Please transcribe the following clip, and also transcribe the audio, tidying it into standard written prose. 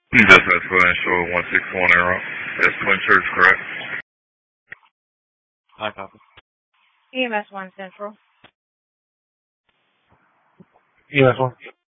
Just as Financial 161 Arrow. That's Twin Church, correct? Hi, copy. EMS 1 Central. EMS 1.